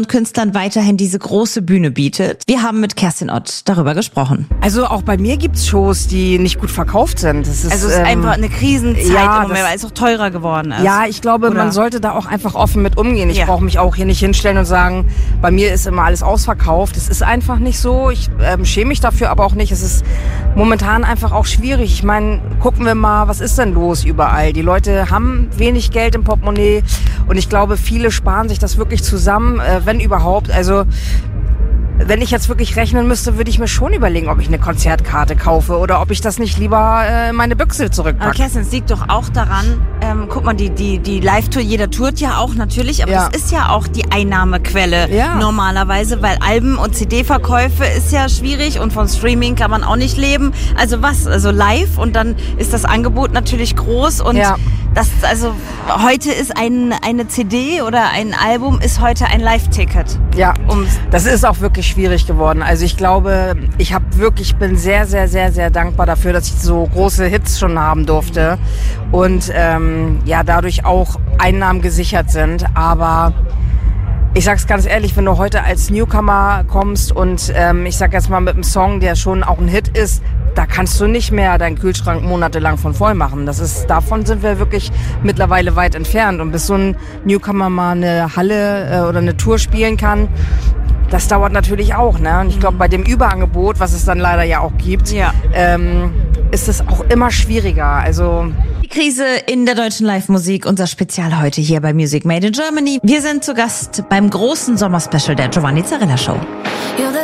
Künstlern weiterhin diese große Bühne bietet. Wir haben mit Kerstin Ott darüber gesprochen. Also auch bei mir gibt's Shows, die nicht gut verkauft sind. Es ist einfach eine Krisenzeit im Moment, weil es auch teurer geworden ist. Ja, ich glaube, man sollte da auch einfach offen mit umgehen. Ich brauche mich auch hier nicht hinstellen und sagen, bei mir ist immer alles ausverkauft. Es ist einfach nicht so. Ich schäme mich dafür aber auch nicht. Es ist momentan einfach auch schwierig. Ich meine, gucken wir mal, was ist denn los überall? Die Leute haben wenig Geld im Portemonnaie und ich glaube, viele sparen sich das wirklich zusammen, wenn überhaupt. Also wenn ich jetzt wirklich rechnen müsste, würde ich mir schon überlegen, ob ich eine Konzertkarte kaufe oder ob ich das nicht lieber in meine Büchse zurückpacke. Aber Kerstin, es liegt doch auch daran, guck mal, die Live-Tour, jeder tourt ja auch natürlich, aber das ist ja auch die Einnahmequelle normalerweise, weil Alben- und CD-Verkäufe ist ja schwierig und von Streaming kann man auch nicht leben. Also was? Also live und dann ist das Angebot natürlich groß und also heute ist eine CD oder ein Album ist heute ein Live-Ticket. Ja, das ist auch wirklich schwierig geworden. Also ich glaube, ich bin sehr, sehr, sehr, sehr dankbar dafür, dass ich so große Hits schon haben durfte und dadurch auch Einnahmen gesichert sind. Aber ich sag's ganz ehrlich, wenn du heute als Newcomer kommst und ich sag jetzt mal mit einem Song, der schon auch ein Hit ist, da kannst du nicht mehr deinen Kühlschrank monatelang von voll machen. Davon sind wir wirklich mittlerweile weit entfernt. Und bis so ein Newcomer mal eine Halle oder eine Tour spielen kann, das dauert natürlich auch, ne? Und ich glaube, bei dem Überangebot, was es dann leider ja auch gibt, ist es auch immer schwieriger. Also die Krise in der deutschen Live-Musik, unser Spezial heute hier bei Music Made in Germany. Wir sind zu Gast beim großen Sommerspecial der Giovanni Zarella Show.